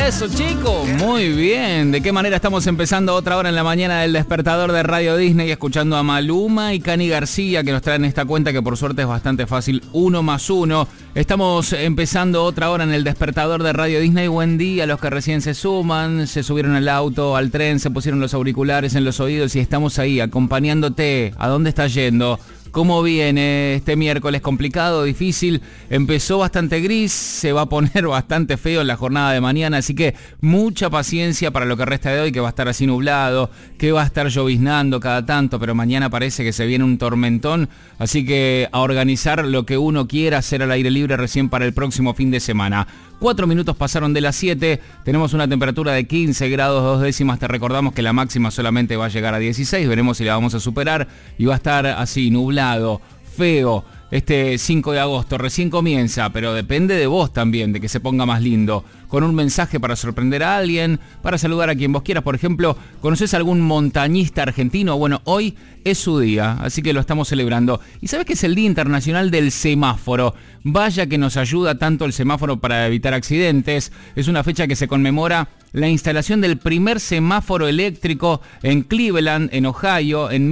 Eso, chicos, muy bien. ¿De qué manera estamos empezando otra hora en la mañana del despertador de Radio Disney, escuchando a Maluma y Cani García, que nos traen esta cuenta que por suerte es bastante fácil, 1 más 1. Estamos empezando otra hora en el despertador de Radio Disney. Buen día a los que recién se suman, se subieron al auto, al tren, se pusieron los auriculares en los oídos y estamos ahí acompañándote. ¿A dónde estás yendo? ¿Cómo viene este miércoles? ¿Complicado, difícil? Empezó bastante gris, se va a poner bastante feo en la jornada de mañana, así que mucha paciencia para lo que resta de hoy, que va a estar así nublado, que va a estar lloviznando cada tanto, pero mañana parece que se viene un tormentón, así que a organizar lo que uno quiera hacer al aire libre recién para el próximo fin de semana. 4 minutos pasaron de las 7, tenemos una temperatura de 15 grados 2 décimas, te recordamos que la máxima solamente va a llegar a 16, veremos si la vamos a superar y va a estar así nublado, feo. Este 5 de agosto recién comienza, pero depende de vos también, de que se ponga más lindo. Con un mensaje para sorprender a alguien, para saludar a quien vos quieras. Por ejemplo, ¿conocés algún montañista argentino? Bueno, hoy es su día, así que lo estamos celebrando. ¿Y sabés que es el Día Internacional del Semáforo? Vaya que nos ayuda tanto el semáforo para evitar accidentes. Es una fecha que se conmemora la instalación del primer semáforo eléctrico en Cleveland, en Ohio, en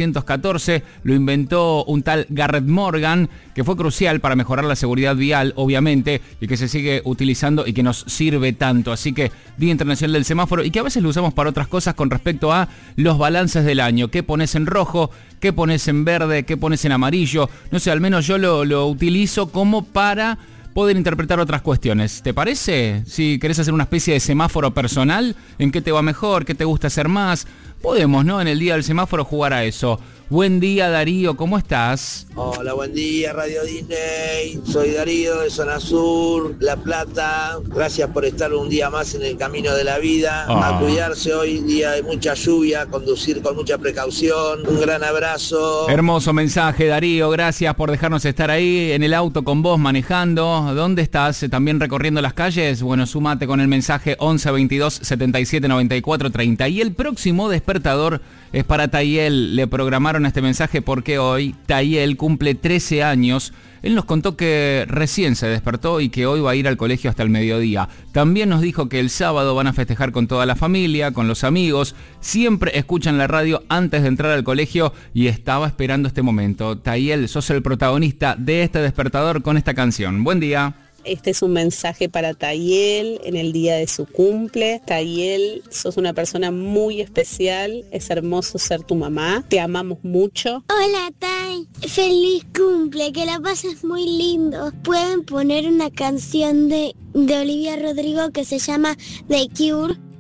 1914. Lo inventó un tal Garrett Morgan, que fue crucial para mejorar la seguridad vial, obviamente, y que se sigue utilizando y que nos sirve tanto. Así que Día Internacional del Semáforo, y que a veces lo usamos para otras cosas con respecto a los balances del año. ¿Qué pones en rojo? ¿Qué pones en verde? ¿Qué pones en amarillo? No sé, al menos yo lo utilizo como para poder interpretar otras cuestiones. ¿Te parece? Si querés hacer una especie de semáforo personal, ¿en qué te va mejor? ¿Qué te gusta hacer más? Podemos, ¿no? En el Día del Semáforo jugar a eso. Buen día, Darío, ¿cómo estás? Hola, buen día, Radio Disney. Soy Darío de Zona Sur, La Plata. Gracias por estar un día más en el camino de la vida. A cuidarse hoy, día de mucha lluvia, conducir con mucha precaución. Un gran abrazo. Hermoso mensaje, Darío. Gracias por dejarnos estar ahí en el auto con vos manejando. ¿Dónde estás? ¿También recorriendo las calles? Bueno, súmate con el mensaje 11 22 77 94 30. Y el próximo despertador es para Tayel. Le programaron este mensaje porque hoy Tayel cumple 13 años. Él nos contó que recién se despertó y que hoy va a ir al colegio hasta el mediodía. También nos dijo que el sábado van a festejar con toda la familia, con los amigos. Siempre escuchan la radio antes de entrar al colegio y estaba esperando este momento. Tayel, sos el protagonista de este despertador con esta canción. Buen día. Este es un mensaje para Tayel en el día de su cumple. Tayel, sos una persona muy especial, es hermoso ser tu mamá, te amamos mucho. Hola Tay, feliz cumple, que la pases muy lindo. Pueden poner una canción de Olivia Rodrigo que se llama The Cure.